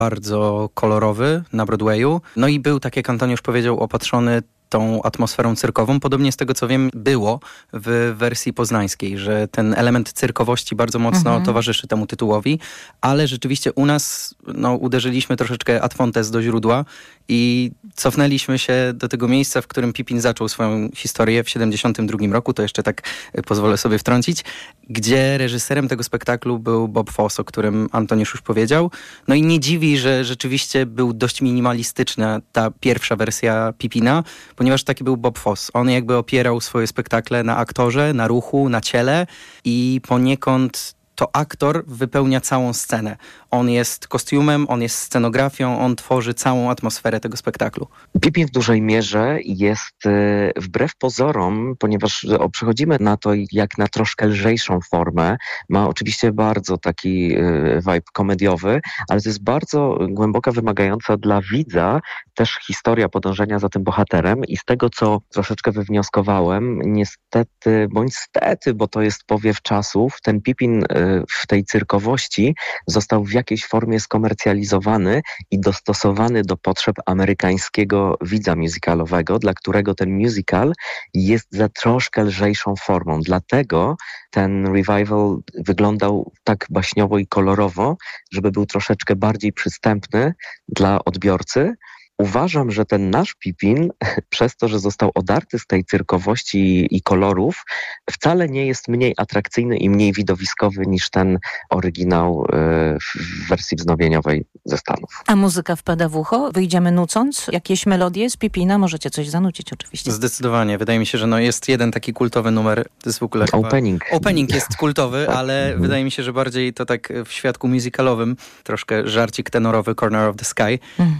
bardzo kolorowy na Broadwayu. No i był, tak jak Antoniusz powiedział, opatrzony tą atmosferą cyrkową. Podobnie z tego, co wiem, było w wersji poznańskiej, że ten element cyrkowości bardzo mocno towarzyszy temu tytułowi, ale rzeczywiście u nas uderzyliśmy troszeczkę ad fontes do źródła i cofnęliśmy się do tego miejsca, w którym Pippin zaczął swoją historię w 1972 roku, to jeszcze tak pozwolę sobie wtrącić, gdzie reżyserem tego spektaklu był Bob Fosse, o którym Antoniusz już powiedział. No i nie dziwi, że rzeczywiście był dość minimalistyczna ta pierwsza wersja Pippina, ponieważ taki był Bob Fosse. On jakby opierał swoje spektakle na aktorze, na ruchu, na ciele i poniekąd to aktor wypełnia całą scenę. On jest kostiumem, on jest scenografią, on tworzy całą atmosferę tego spektaklu. Pippin w dużej mierze jest wbrew pozorom, ponieważ przechodzimy na to jak na troszkę lżejszą formę. Ma oczywiście bardzo taki vibe komediowy, ale to jest bardzo głęboka, wymagająca dla widza też historia podążenia za tym bohaterem i z tego, co troszeczkę wywnioskowałem, niestety, bądź stety, bo to jest powiew czasów, ten Pippin w tej cyrkowości został w jakiejś formie skomercjalizowany i dostosowany do potrzeb amerykańskiego widza musicalowego, dla którego ten musical jest za troszkę lżejszą formą. Dlatego ten revival wyglądał tak baśniowo i kolorowo, żeby był troszeczkę bardziej przystępny dla odbiorcy. Uważam, że ten nasz Pippin, przez to, że został odarty z tej cyrkowości i kolorów, wcale nie jest mniej atrakcyjny i mniej widowiskowy niż ten oryginał w wersji wznowieniowej ze Stanów. A muzyka wpada w ucho? Wyjdziemy nucąc? Jakieś melodie z Pippina? Możecie coś zanucić oczywiście. Zdecydowanie. Wydaje mi się, że jest jeden taki kultowy numer. To jest w ogóle Opening. Opening jest kultowy, ale wydaje mi się, że bardziej to tak w świadku musicalowym. Troszkę żarcik tenorowy Corner of the Sky.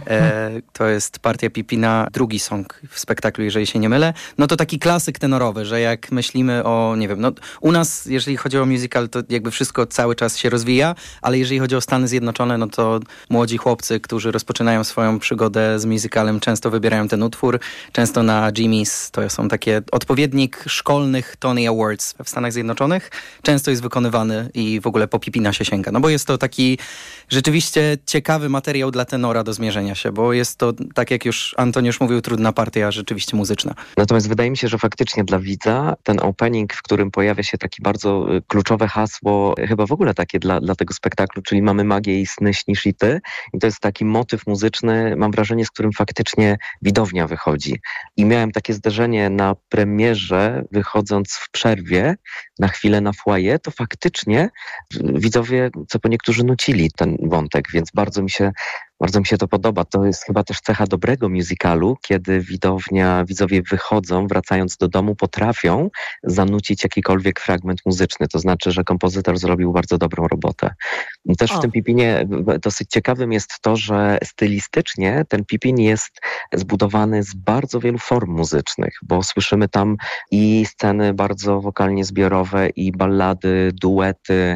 To jest partia Pippina, drugi song w spektaklu, jeżeli się nie mylę. No to taki klasyk tenorowy, że jak myślimy o, nie wiem, u nas, jeżeli chodzi o musical, to jakby wszystko cały czas się rozwija, ale jeżeli chodzi o Stany Zjednoczone, no to młodzi chłopcy, którzy rozpoczynają swoją przygodę z musicalem, często wybierają ten utwór. Często na Jimmy's to są takie odpowiednik szkolnych Tony Awards w Stanach Zjednoczonych. Często jest wykonywany i w ogóle po Pippina się sięga. No bo jest to taki rzeczywiście ciekawy materiał dla tenora do zmierzenia się, bo jest to, tak jak już Antoniusz mówił, trudna partia rzeczywiście muzyczna. Natomiast wydaje mi się, że faktycznie dla widza ten opening, w którym pojawia się takie bardzo kluczowe hasło, chyba w ogóle takie dla tego spektaklu, czyli mamy magię i sny, śnisz i ty. I to jest taki motyw muzyczny, mam wrażenie, z którym faktycznie widownia wychodzi. I miałem takie zderzenie na premierze, wychodząc w przerwie, na chwilę na foyer, to faktycznie widzowie, co po niektórzy nucili ten wątek, więc bardzo mi się to podoba. To jest chyba też cecha dobrego musicalu, kiedy widzowie wychodzą, wracając do domu, potrafią zanucić jakikolwiek fragment muzyczny. To znaczy, że kompozytor zrobił bardzo dobrą robotę. Też w tym Pippinie dosyć ciekawym jest to, że stylistycznie ten Pippin jest zbudowany z bardzo wielu form muzycznych, bo słyszymy tam i sceny bardzo wokalnie zbiorowe, i ballady, duety.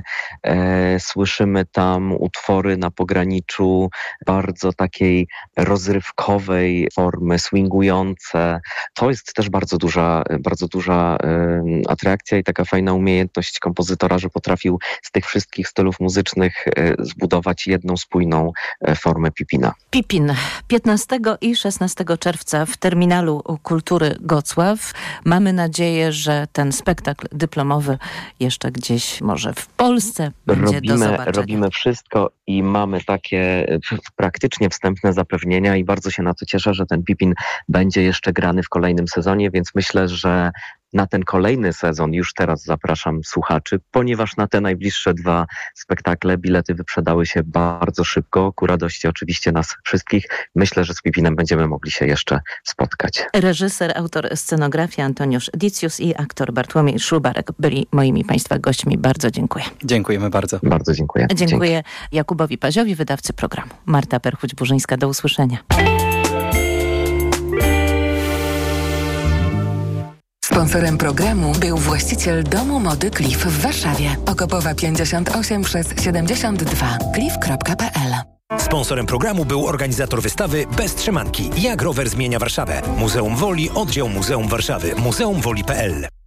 Słyszymy tam utwory na pograniczu bardzo takiej rozrywkowej formy, swingujące. To jest też bardzo duża atrakcja i taka fajna umiejętność kompozytora, że potrafił z tych wszystkich stylów muzycznych zbudować jedną spójną formę Pippina. Pippin 15 i 16 czerwca w Terminalu Kultury Gocław. Mamy nadzieję, że ten spektakl dyplomowy jeszcze gdzieś może w Polsce będzie do zobaczenia. Robimy wszystko i mamy takie praktycznie wstępne zapewnienia i bardzo się na to cieszę, że ten Pippin będzie jeszcze grany w kolejnym sezonie, więc myślę, że na ten kolejny sezon już teraz zapraszam słuchaczy, ponieważ na te najbliższe 2 spektakle bilety wyprzedały się bardzo szybko, ku radości oczywiście nas wszystkich. Myślę, że z Pippinem będziemy mogli się jeszcze spotkać. Reżyser, autor scenografii Antoniusz Dicjus i aktor Bartłomiej Szlubarek byli moimi Państwa gośćmi. Bardzo dziękuję. Dziękujemy bardzo. Bardzo dziękuję. Dziękuję Jakubowi Paziowi, wydawcy programu. Marta Perchuć-Burzyńska, do usłyszenia. Sponsorem programu był właściciel Domu Mody Cliff w Warszawie. Okopowa 58 przez 72. cliff.pl. Sponsorem programu był organizator wystawy Bez trzymanki. Jak rower zmienia Warszawę. Muzeum Woli, oddział Muzeum Warszawy. muzeumwoli.pl.